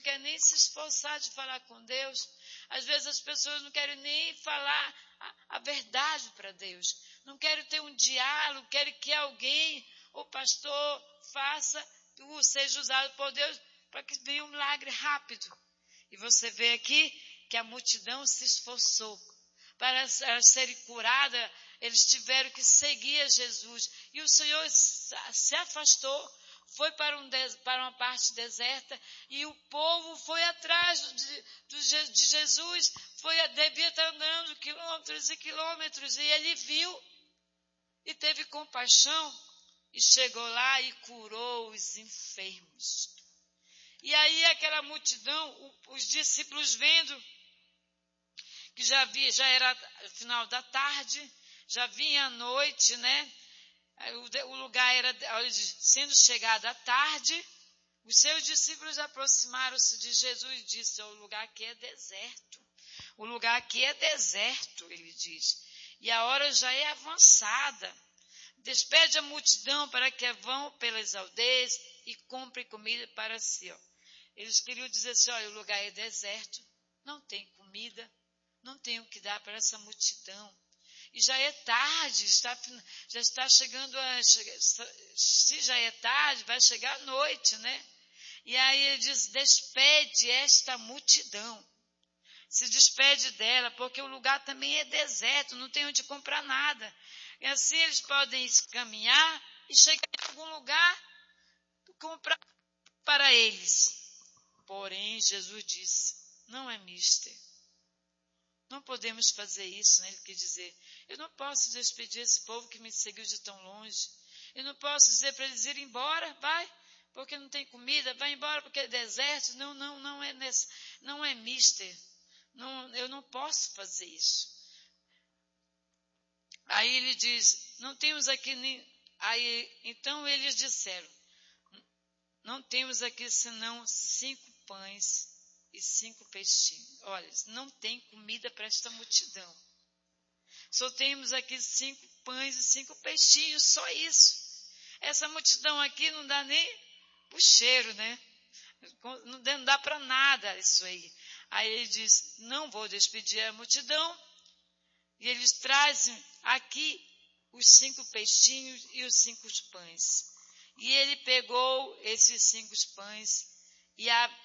quer nem se esforçar de falar com Deus. Às vezes as pessoas não querem nem falar a verdade para Deus. Não querem ter um diálogo, querem que alguém, o pastor, seja usado por Deus para que venha um milagre rápido. E você vê aqui que a multidão se esforçou para serem curadas. Eles tiveram que seguir a Jesus. E o Senhor se afastou, foi para uma parte deserta, e o povo foi atrás de Jesus, devia estar andando quilômetros e quilômetros, e ele viu, e teve compaixão, e chegou lá e curou os enfermos. E aí aquela multidão, os discípulos vendo, que já era final da tarde, já vinha a noite, né? O lugar era, sendo chegada a tarde, os seus discípulos aproximaram-se de Jesus e disse: o lugar aqui é deserto. O lugar aqui é deserto, ele diz. E a hora já é avançada. Despede a multidão para que vão pelas aldeias e comprem comida para si. Eles queriam dizer assim: olha, o lugar é deserto, não tem comida, não tem o que dar para essa multidão. E já é tarde, já está chegando se já é tarde, vai chegar a noite, né? E aí ele diz: despede esta multidão. Se despede dela, porque o lugar também é deserto, não tem onde comprar nada. E assim eles podem caminhar e chegar em algum lugar, comprar para eles. Porém, Jesus disse: não é mister. Não podemos fazer isso, né? Ele quer dizer: eu não posso despedir esse povo que me seguiu de tão longe. Eu não posso dizer para eles irem embora, vai, porque não tem comida, vai embora porque é deserto. Não é mister. Não, eu não posso fazer isso. Aí ele diz: não temos aqui nem... Aí, então eles disseram: não temos aqui senão 5 pães e 5 peixinhos. Olha, não tem comida para esta multidão. Só temos aqui 5 pães e 5 peixinhos, só isso. Essa multidão aqui não dá nem o cheiro, né? Não dá para nada isso aí. Aí ele diz: não vou despedir a multidão. E eles trazem aqui os 5 peixinhos e os 5 pães. E ele pegou esses 5 pães e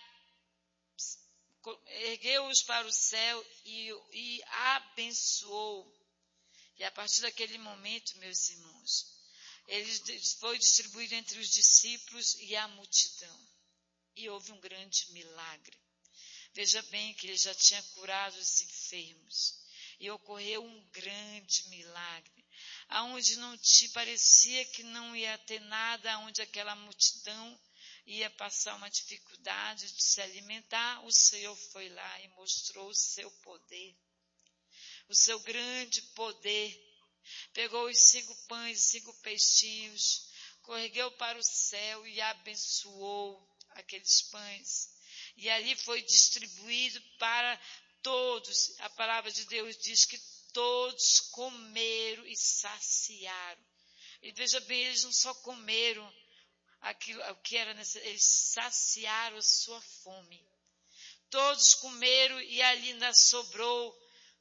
ergueu-os para o céu e abençoou. E a partir daquele momento, meus irmãos, ele foi distribuído entre os discípulos e a multidão. E houve um grande milagre. Veja bem que ele já tinha curado os enfermos. E ocorreu um grande milagre. Aonde não te parecia que não ia ter nada, aonde aquela multidão ia passar uma dificuldade de se alimentar, o Senhor foi lá e mostrou o seu poder. O seu grande poder. Pegou os 5 pães e 5 peixinhos, correu para o céu e abençoou aqueles pães. E ali foi distribuído para todos. A palavra de Deus diz que todos comeram e saciaram. E veja bem, eles não só comeram o que era necessário, eles saciaram a sua fome. Todos comeram e ali ainda sobrou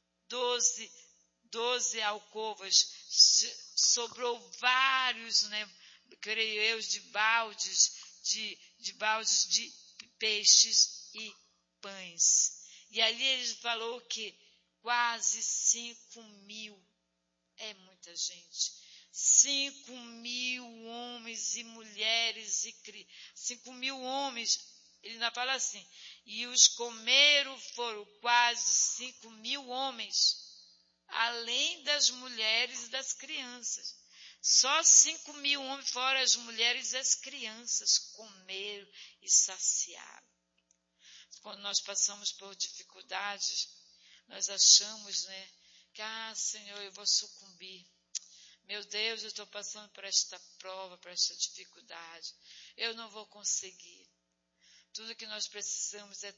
12 alcovas, sobrou vários, né, creio eu, de baldes de peixes e pães. E ali ele falou que quase 5.000, é muita gente, 5.000 homens e mulheres, 5.000 homens, ele ainda fala assim, e os comeram foram quase 5.000 homens, além das mulheres e das crianças. Só 5.000 homens, fora as mulheres e as crianças, comeram e saciaram. Quando nós passamos por dificuldades, nós achamos, né, que, Senhor, eu vou sucumbir. Meu Deus, eu estou passando por esta prova, por esta dificuldade. Eu não vou conseguir. Tudo que nós precisamos é